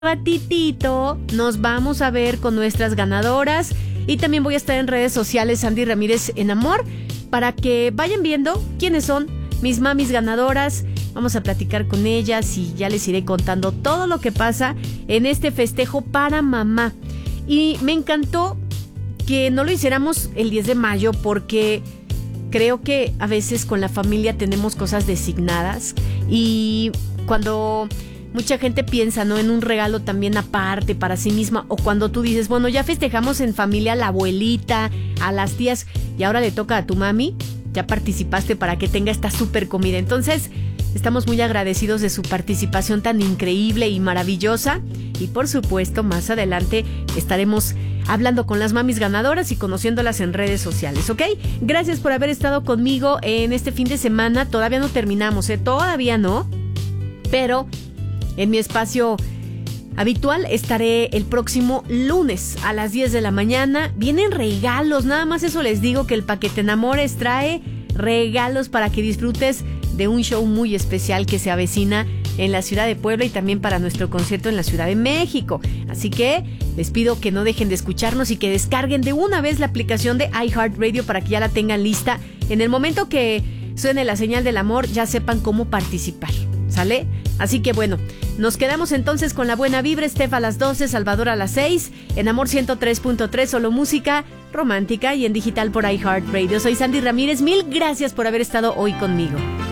ratitito nos vamos a ver con nuestras ganadoras y también voy a estar en redes sociales Sandy Ramírez en Amor para que vayan viendo quiénes son mis mamis ganadoras. Vamos a platicar con ellas y ya les iré contando todo lo que pasa en este festejo para mamá. Y me encantó que no lo hiciéramos el 10 de mayo porque creo que a veces con la familia tenemos cosas designadas y cuando mucha gente piensa, ¿no?, en un regalo también aparte para sí misma, o cuando tú dices, bueno, ya festejamos en familia a la abuelita, a las tías, y ahora le toca a tu mami, ya participaste para que tenga esta súper comida. Entonces, estamos muy agradecidos de su participación tan increíble y maravillosa, y por supuesto, más adelante estaremos hablando con las mamis ganadoras y conociéndolas en redes sociales, ¿ok? Gracias por haber estado conmigo en este fin de semana. Todavía no terminamos, todavía no, pero en mi espacio habitual estaré el próximo lunes a las 10 de la mañana. Vienen regalos, nada más eso les digo, que el Paquete Enamores trae regalos para que disfrutes de un show muy especial que se avecina en la ciudad de Puebla y también para nuestro concierto en la Ciudad de México. Así que les pido que no dejen de escucharnos y que descarguen de una vez la aplicación de iHeartRadio para que ya la tengan lista. En el momento que suene la señal del amor, ya sepan cómo participar, ¿sale? Así que bueno, nos quedamos entonces con la buena vibra. Steph a las 12, Salvador a las 6, en Amor 103.3, solo música romántica y en digital por iHeartRadio. Soy Sandy Ramírez, mil gracias por haber estado hoy conmigo.